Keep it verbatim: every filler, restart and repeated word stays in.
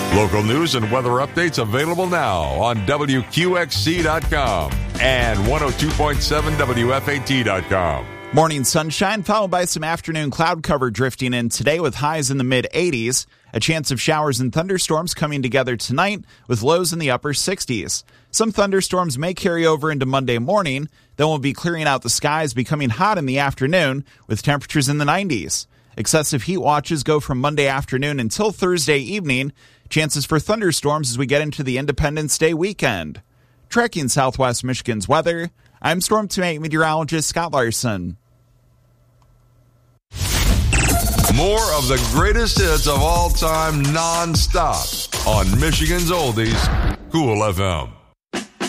Local news and weather updates available now on W Q X C dot com and one oh two point seven W F A T dot com. Morning sunshine followed by some afternoon cloud cover drifting in today with highs in the mid eighties. A chance of showers and thunderstorms coming together tonight with lows in the upper sixties. Some thunderstorms may carry over into Monday morning. Then we'll be clearing out the skies, becoming hot in the afternoon with temperatures in the nineties. Excessive heat watches go from Monday afternoon until Thursday evening. Chances for thunderstorms as we get into the Independence Day weekend. Tracking Southwest Michigan's weather, I'm Storm Team meteorologist Scott Larson. More of the greatest hits of all time non-stop on Michigan's Oldies, Cool F M.